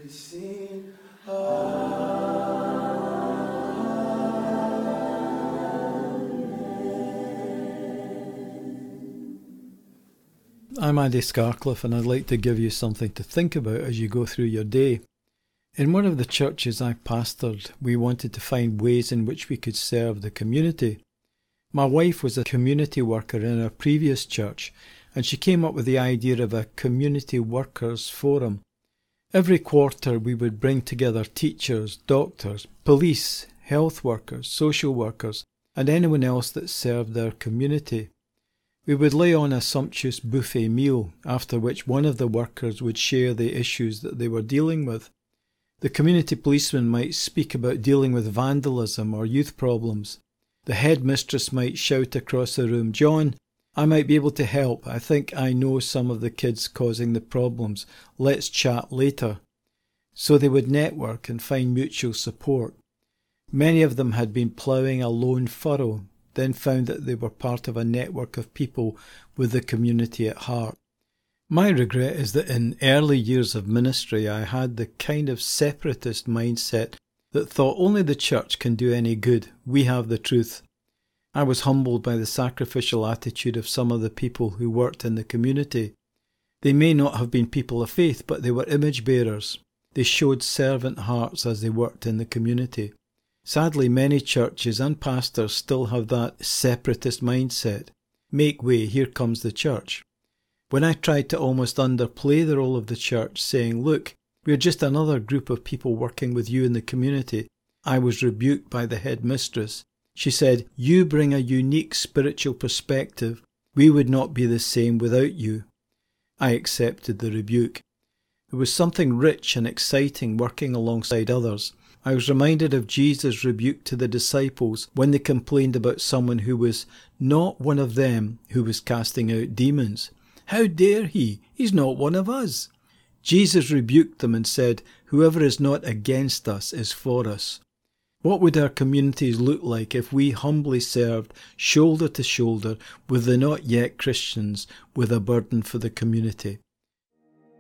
seen. I'm Andy Scarcliffe, and I'd like to give you something to think about as you go through your day. In one of the churches I pastored, we wanted to find ways in which we could serve the community. My wife was a community worker in our previous church, and she came up with the idea of a community workers forum. Every quarter we would bring together teachers, doctors, police, health workers, social workers, and anyone else that served their community. We would lay on a sumptuous buffet meal, after which one of the workers would share the issues that they were dealing with. The community policeman might speak about dealing with vandalism or youth problems. The headmistress might shout across the room, "John, I might be able to help. I think I know some of the kids causing the problems. Let's chat later." So they would network and find mutual support. Many of them had been ploughing a lone furrow, then found that they were part of a network of people with the community at heart. My regret is that in early years of ministry I had the kind of separatist mindset that thought only the church can do any good, we have the truth. I was humbled by the sacrificial attitude of some of the people who worked in the community. They may not have been people of faith, but they were image bearers. They showed servant hearts as they worked in the community. Sadly, many churches and pastors still have that separatist mindset. Make way, here comes the church. When I tried to almost underplay the role of the church, saying, "Look, we're just another group of people working with you in the community," I was rebuked by the headmistress. She said, "You bring a unique spiritual perspective. We would not be the same without you." I accepted the rebuke. There was something rich and exciting working alongside others. I was reminded of Jesus' rebuke to the disciples when they complained about someone who was not one of them who was casting out demons. "How dare he? He's not one of us." Jesus rebuked them and said, "Whoever is not against us is for us." What would our communities look like if we humbly served shoulder to shoulder with the not yet Christians with a burden for the community?